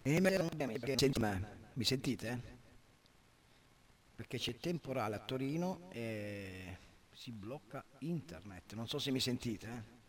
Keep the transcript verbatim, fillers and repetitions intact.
E me- perché senti me? Mi sentite? Perché c'è temporale a Torino e si blocca internet. Non so se mi sentite. eh.